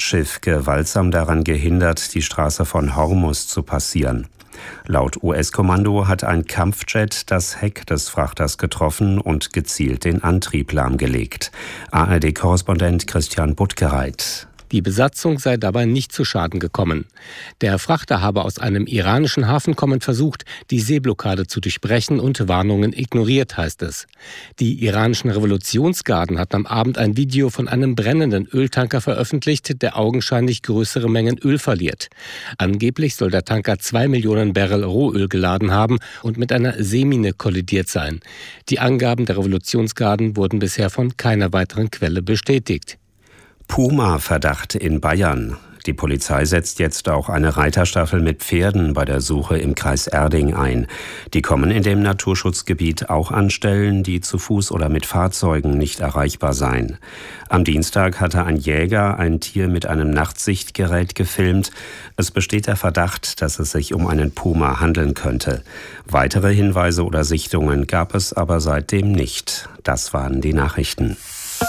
Handelsschiff gewaltsam daran gehindert, die Straße von Hormuz zu passieren. Laut US-Kommando hat ein Kampfjet das Heck des Frachters getroffen und gezielt den Antrieb lahmgelegt. ARD-Korrespondent Christian Buttgereit. Die Besatzung sei dabei nicht zu Schaden gekommen. Der Frachter habe aus einem iranischen Hafen kommend versucht, die Seeblockade zu durchbrechen und Warnungen ignoriert, heißt es. Die iranischen Revolutionsgarden hatten am Abend ein Video von einem brennenden Öltanker veröffentlicht, der augenscheinlich größere Mengen Öl verliert. Angeblich soll der Tanker 2 Millionen Barrel Rohöl geladen haben und mit einer Seemine kollidiert sein. Die Angaben der Revolutionsgarden wurden bisher von keiner weiteren Quelle bestätigt. Puma-Verdacht in Bayern. Die Polizei setzt jetzt auch eine Reiterstaffel mit Pferden bei der Suche im Kreis Erding ein. Die kommen in dem Naturschutzgebiet auch an Stellen, die zu Fuß oder mit Fahrzeugen nicht erreichbar seien. Am Dienstag hatte ein Jäger ein Tier mit einem Nachtsichtgerät gefilmt. Es besteht der Verdacht, dass es sich um einen Puma handeln könnte. Weitere Hinweise oder Sichtungen gab es aber seitdem nicht. Das waren die Nachrichten.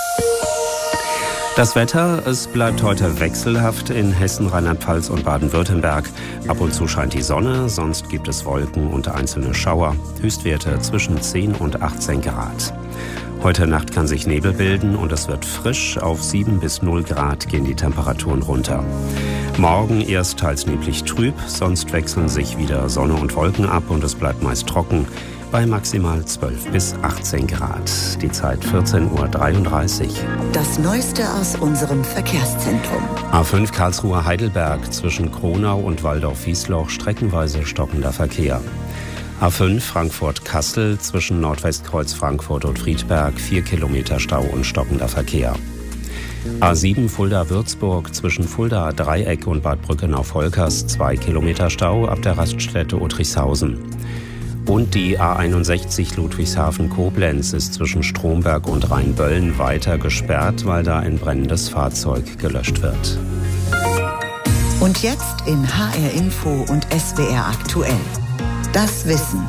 Das Wetter, es bleibt heute wechselhaft in Hessen, Rheinland-Pfalz und Baden-Württemberg. Ab und zu scheint die Sonne, sonst gibt es Wolken und einzelne Schauer. Höchstwerte zwischen 10 und 18 Grad. Heute Nacht kann sich Nebel bilden und es wird frisch. Auf 7 bis 0 Grad gehen die Temperaturen runter. Morgen erst teils neblig trüb, sonst wechseln sich wieder Sonne und Wolken ab und es bleibt meist trocken. Bei maximal 12 bis 18 Grad. Die Zeit 14:33 Uhr. Das Neueste aus unserem Verkehrszentrum. A5 Karlsruhe-Heidelberg zwischen Kronau und Walldorf-Wiesloch streckenweise stockender Verkehr. A5 Frankfurt-Kassel zwischen Nordwestkreuz Frankfurt und Friedberg 4 Kilometer Stau und stockender Verkehr. A7 Fulda-Würzburg zwischen Fulda-Dreieck und Bad Brückenau-Volkers 2 Kilometer Stau ab der Raststätte Uttrichshausen. Und die A61 Ludwigshafen-Koblenz ist zwischen Stromberg und Rheinböllen weiter gesperrt, weil da ein brennendes Fahrzeug gelöscht wird. Und jetzt in HR Info und SWR aktuell. Das Wissen.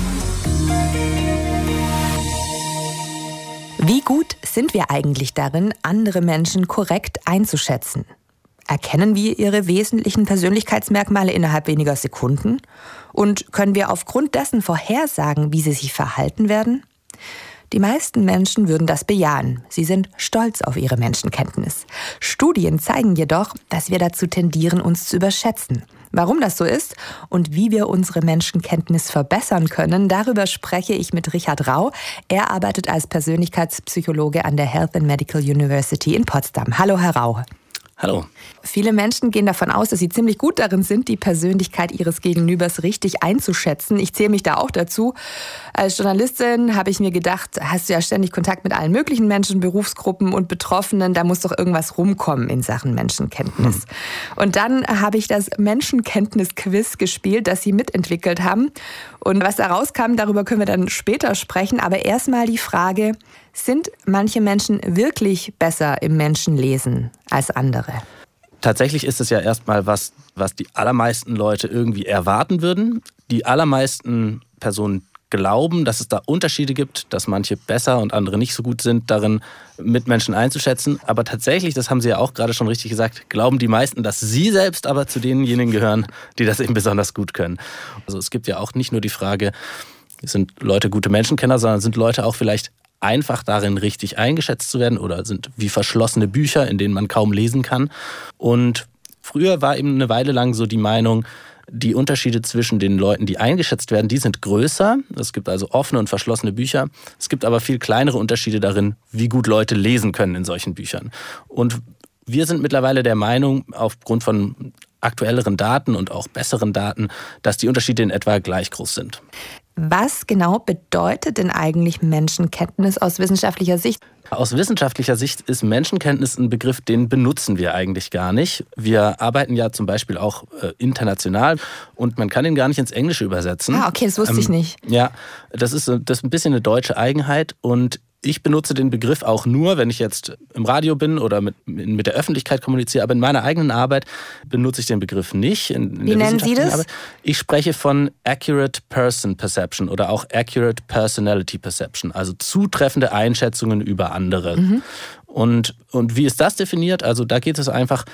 Wie gut sind wir eigentlich darin, andere Menschen korrekt einzuschätzen? Erkennen wir ihre wesentlichen Persönlichkeitsmerkmale innerhalb weniger Sekunden? Und können wir aufgrund dessen vorhersagen, wie sie sich verhalten werden? Die meisten Menschen würden das bejahen. Sie sind stolz auf ihre Menschenkenntnis. Studien zeigen jedoch, dass wir dazu tendieren, uns zu überschätzen. Warum das so ist und wie wir unsere Menschenkenntnis verbessern können, darüber spreche ich mit Richard Rau. Er arbeitet als Persönlichkeitspsychologe an der Health and Medical University in Potsdam. Hallo, Herr Rau. Hallo. Viele Menschen gehen davon aus, dass sie ziemlich gut darin sind, die Persönlichkeit ihres Gegenübers richtig einzuschätzen. Ich zähle mich da auch dazu. Als Journalistin habe ich mir gedacht, hast du ja ständig Kontakt mit allen möglichen Menschen, Berufsgruppen und Betroffenen, da muss doch irgendwas rumkommen in Sachen Menschenkenntnis. Und dann habe ich das Menschenkenntnis-Quiz gespielt, das Sie mitentwickelt haben. Und was da rauskam, darüber können wir dann später sprechen. Aber erstmal die Frage, sind manche Menschen wirklich besser im Menschenlesen als andere? Tatsächlich ist es ja erstmal was die allermeisten Leute irgendwie erwarten würden. Die allermeisten Personen glauben, dass es da Unterschiede gibt, dass manche besser und andere nicht so gut sind, darin Mitmenschen einzuschätzen. Aber tatsächlich, das haben Sie ja auch gerade schon richtig gesagt, glauben die meisten, dass sie selbst aber zu denjenigen gehören, die das eben besonders gut können. Also es gibt ja auch nicht nur die Frage, sind Leute gute Menschenkenner, sondern sind Leute auch vielleicht einfach darin richtig eingeschätzt zu werden oder sind wie verschlossene Bücher, in denen man kaum lesen kann. Und früher war eben eine Weile lang so die Meinung, die Unterschiede zwischen den Leuten, die eingeschätzt werden, die sind größer. Es gibt also offene und verschlossene Bücher. Es gibt aber viel kleinere Unterschiede darin, wie gut Leute lesen können in solchen Büchern. Und wir sind mittlerweile der Meinung, aufgrund von aktuelleren Daten und auch besseren Daten, dass die Unterschiede in etwa gleich groß sind. Was genau bedeutet denn eigentlich Menschenkenntnis aus wissenschaftlicher Sicht? Aus wissenschaftlicher Sicht ist Menschenkenntnis ein Begriff, den benutzen wir eigentlich gar nicht. Wir arbeiten ja zum Beispiel auch international und man kann ihn gar nicht ins Englische übersetzen. Ah, okay, das wusste ich nicht. Ja, das ist ein bisschen eine deutsche Eigenheit und ich benutze den Begriff auch nur, wenn ich jetzt im Radio bin oder mit der Öffentlichkeit kommuniziere, aber in meiner eigenen Arbeit benutze ich den Begriff nicht. Wie nennen Sie das? Arbeit. Ich spreche von Accurate Person Perception oder auch Accurate Personality Perception, also zutreffende Einschätzungen über andere. Mhm. Und wie ist das definiert? Also da geht es einfach